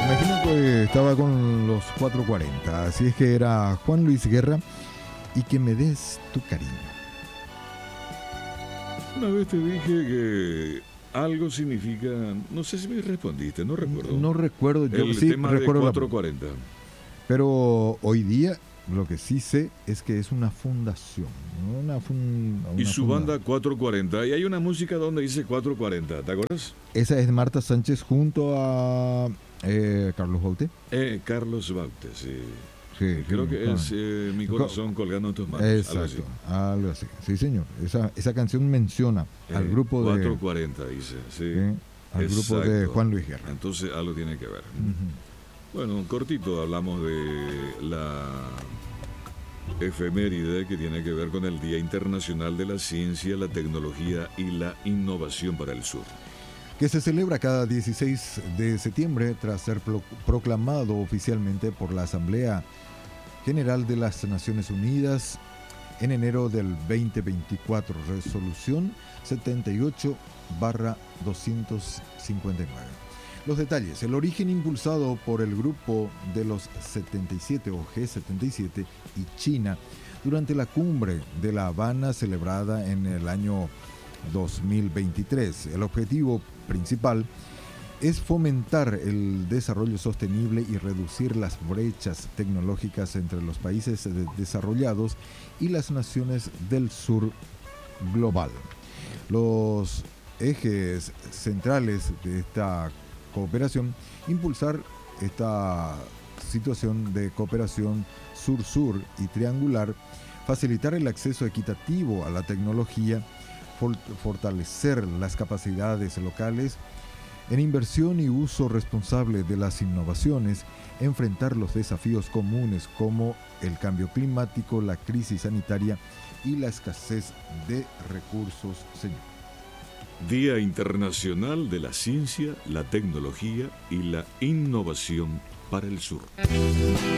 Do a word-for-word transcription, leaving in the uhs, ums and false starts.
Imagino que estaba con los cuatro cuarenta, así es que era Juan Luis Guerra y que me des tu cariño. Una vez te dije que algo significa, no sé si me respondiste, no recuerdo. No recuerdo, yo el sí tema recuerdo de la- cuatro cuarenta. pero hoy día lo que sí sé es que es una fundación, ¿no? una, fun- Y una su funda- banda cuatro cuarenta. Y hay una música donde dice cuatro cuarenta, ¿te acuerdas? Esa es Marta Sánchez junto a eh, Carlos Baute. Eh, Carlos Baute, sí. Sí, Creo sí, que con- es eh, Mi corazón colgando en tus manos. Algo así. Exacto, algo así. Sí, señor. Esa, esa canción menciona al Eh, grupo de cuatro cuarenta dice, sí. sí, al grupo de Exacto. Juan Luis Guerra. Entonces algo tiene que ver. Ujú. Bueno, cortito hablamos de la efeméride que tiene que ver con el Día Internacional de la Ciencia, la Tecnología y la Innovación para el Sur. Que se celebra cada dieciséis de septiembre tras ser pro- proclamado oficialmente por la Asamblea General de las Naciones Unidas en enero del veinte veinticuatro, resolución setenta y ocho barra doscientos cincuenta y nueve. Los detalles: el origen impulsado por el grupo de los setenta y siete o G setenta y siete y China durante la cumbre de La Habana celebrada en el año dos mil veintitrés. El objetivo principal es fomentar el desarrollo sostenible y reducir las brechas tecnológicas entre los países de- desarrollados y las naciones del sur global. Los ejes centrales de esta cooperación: impulsar esta situación de cooperación sur-sur y triangular, facilitar el acceso equitativo a la tecnología, for- fortalecer las capacidades locales en inversión y uso responsable de las innovaciones, enfrentar los desafíos comunes como el cambio climático, la crisis sanitaria y la escasez de recursos, señor. Día Internacional de la Ciencia, la Tecnología y la Innovación para el Sur.